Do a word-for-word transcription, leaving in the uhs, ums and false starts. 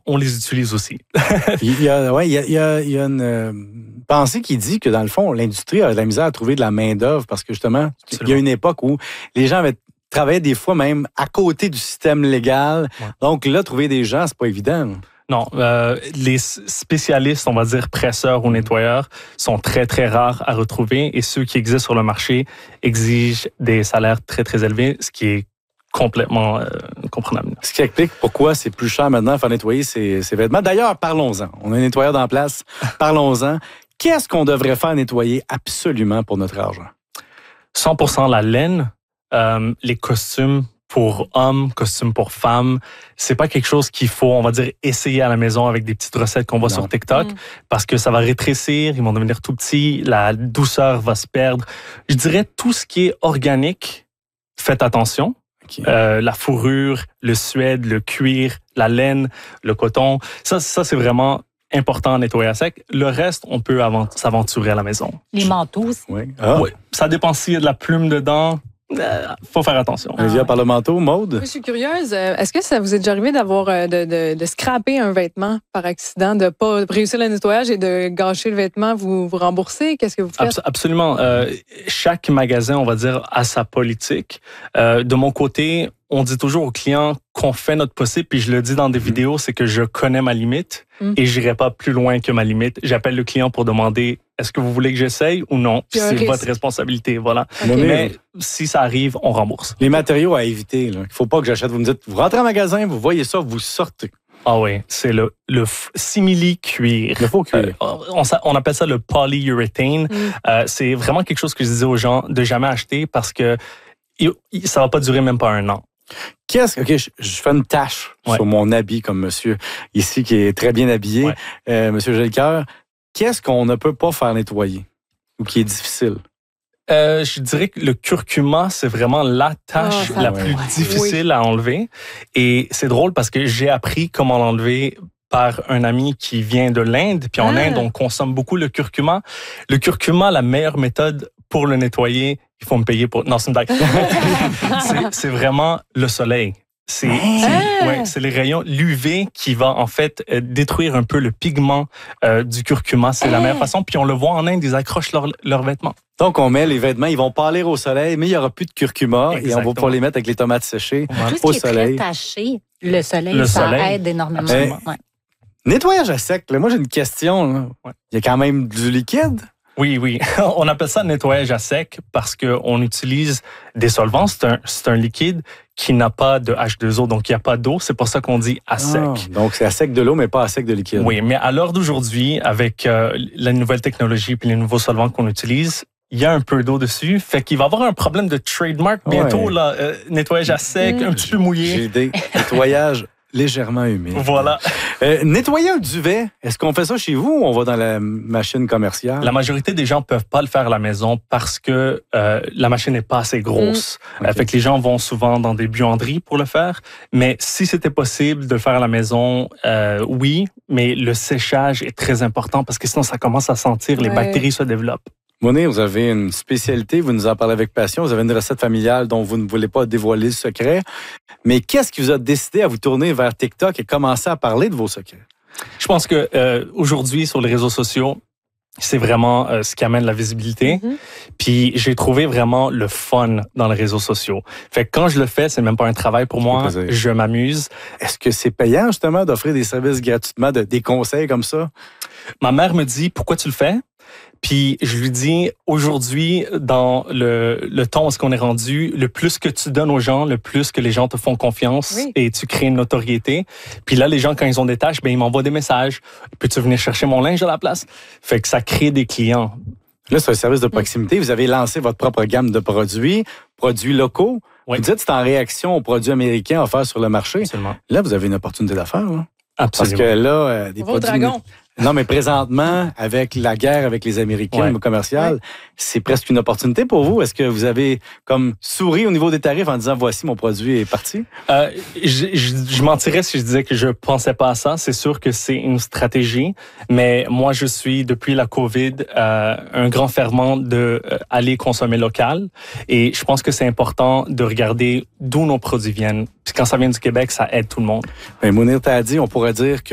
on les utilise aussi. il y a, ouais, il y a, il y a, il y a une euh, pensée qui dit que, dans le fond, l'industrie a de la misère à trouver de la main-d'œuvre parce que, justement, Absolument. il y a une époque où les gens avaient travaillé des fois même à côté du système légal. Ouais. Donc là, trouver des gens, c'est pas évident. Non, euh, les spécialistes, on va dire presseurs ou nettoyeurs, sont très, très rares à retrouver et ceux qui existent sur le marché exigent des salaires très, très élevés, ce qui est complètement euh, comprenable. Ce qui explique pourquoi c'est plus cher maintenant de faire nettoyer ces, ces vêtements. D'ailleurs, parlons-en. On a un nettoyeur dans la place. Parlons-en. Qu'est-ce qu'on devrait faire nettoyer absolument pour notre argent? cent pour cent la laine, euh, les costumes, pour hommes, costumes pour femmes. C'est pas quelque chose qu'il faut, on va dire, essayer à la maison avec des petites recettes qu'on voit non. sur TikTok, mm. parce que ça va rétrécir, ils vont devenir tout petits, la douceur va se perdre. Je dirais tout ce qui est organique, faites attention. Okay. Euh, la fourrure, le suède, le cuir, la laine, le coton, ça, ça c'est vraiment important à nettoyer à sec. Le reste, on peut avant- s'aventurer à la maison. Les manteaux aussi. Oui. Ah. oui. Ça dépend s'il y a de la plume dedans. Euh, faut faire attention. Ah, via par le manteau, Maude? Oui, je suis curieuse. Est-ce que ça vous est déjà arrivé d'avoir de, de, de scraper un vêtement par accident, de ne pas réussir le nettoyage et de gâcher le vêtement, vous vous remboursez? Qu'est-ce que vous faites? Abs- absolument. Euh, chaque magasin, on va dire, a sa politique. Euh, de mon côté, on dit toujours aux clients qu'on fait notre possible, puis je le dis dans des mmh. vidéos, c'est que je connais ma limite mmh. et j'irai pas plus loin que ma limite. J'appelle le client pour demander est-ce que vous voulez que j'essaye ou non? Puis c'est risque. Votre responsabilité, voilà. Okay. Mais si ça arrive, on rembourse. Les matériaux à éviter, là. Il faut pas que j'achète. Vous me dites, vous rentrez en magasin, vous voyez ça, vous sortez. Ah oui, c'est le, le simili-cuir. Le faux cuir. Euh, on, on appelle ça le polyurethane. Mm. Euh, c'est vraiment quelque chose que je disais aux gens de jamais acheter parce que ça va pas durer même pas un an. Qu'est-ce que... OK, je, je fais une tache ouais. sur mon habit comme monsieur ici qui est très bien habillé, ouais. euh, monsieur Gelcoeur. Qu'est-ce qu'on ne peut pas faire nettoyer ou qui est difficile? Euh, je dirais que le curcuma, c'est vraiment la tâche oh, la ouais. plus ouais. difficile oui. à enlever. Et c'est drôle parce que j'ai appris comment l'enlever par un ami qui vient de l'Inde. Puis en ah. Inde, on consomme beaucoup le curcuma. Le curcuma, la meilleure méthode pour le nettoyer, il faut me payer pour... Non, c'est une blague. c'est, c'est vraiment le soleil. C'est, c'est, ouais, c'est les rayons, l'U V qui va en fait euh, détruire un peu le pigment euh, du curcuma. C'est la meilleure façon. Puis on le voit en Inde, ils accrochent leurs leur vêtements. Donc on met les vêtements, ils vont pâlir au soleil, mais il n'y aura plus de curcuma. Exactement. Et on va pouvoir les mettre avec les tomates séchées Tout au ce qui soleil. Est très taché, le soleil, le ça soleil. aide énormément. Mais, ouais. Nettoyage à sec, là, moi j'ai une question. Là. Ouais. Il y a quand même du liquide? Oui, oui. On appelle ça nettoyage à sec parce qu'on utilise des solvants. C'est un, c'est un liquide qui n'a pas de H deux O, donc il n'y a pas d'eau. C'est pour ça qu'on dit à sec. Ah, donc c'est à sec de l'eau, mais pas à sec de liquide. Oui, mais à l'heure d'aujourd'hui, avec euh, la nouvelle technologie et les nouveaux solvants qu'on utilise, il y a un peu d'eau dessus. Fait qu'il va y avoir un problème de trademark bientôt. Ouais. Là, euh, nettoyage à sec, mmh. un petit peu mouillé. J'ai des nettoyages légèrement humide. Voilà. Euh, nettoyer un duvet, est-ce qu'on fait ça chez vous ou on va dans la machine commerciale? La majorité des gens peuvent pas le faire à la maison parce que euh, la machine n'est pas assez grosse. Mmh. Okay. Euh, fait que les gens vont souvent dans des buanderies pour le faire. Mais si c'était possible de le faire à la maison, euh, oui, mais le séchage est très important parce que sinon ça commence à sentir, ouais. les bactéries se développent. Mounir, vous avez une spécialité, vous nous en parlez avec passion, vous avez une recette familiale dont vous ne voulez pas dévoiler le secret. Mais qu'est-ce qui vous a décidé à vous tourner vers TikTok et commencer à parler de vos secrets? Je pense que euh, aujourd'hui, sur les réseaux sociaux, c'est vraiment euh, ce qui amène la visibilité. Mm-hmm. Puis j'ai trouvé vraiment le fun dans les réseaux sociaux. Fait que quand je le fais, c'est même pas un travail pour moi. Je m'amuse. Est-ce que c'est payant justement d'offrir des services gratuitement, de, des conseils comme ça? Ma mère me dit, pourquoi tu le fais? Puis je lui dis, aujourd'hui, dans le, le temps où est-ce qu'on est rendu, le plus que tu donnes aux gens, le plus que les gens te font confiance oui. et tu crées une notoriété. Puis là, les gens, quand ils ont des tâches, ben ils m'envoient des messages. Peux-tu venir chercher mon linge à la place? Fait que ça crée des clients. Là, c'est un service de proximité. Vous avez lancé votre propre gamme de produits, produits locaux. Oui. Vous dites que c'est en réaction aux produits américains offerts sur le marché. Absolument. Là, vous avez une opportunité d'affaires. Hein? Absolument. Parce que là, euh, des Vos produits... dragons. Non, mais présentement, avec la guerre avec les Américains, ouais. le commercial, ouais. c'est presque une opportunité pour vous. Est-ce que vous avez comme souri au niveau des tarifs en disant voici mon produit est parti? Euh, je, je, je mentirais si je disais que je pensais pas à ça. C'est sûr que c'est une stratégie, mais moi je suis depuis la COVID euh, un grand fervent de euh, aller consommer local et je pense que c'est important de regarder d'où nos produits viennent. Puis quand ça vient du Québec, ça aide tout le monde. Ben, Mounir t'a dit, on pourrait dire que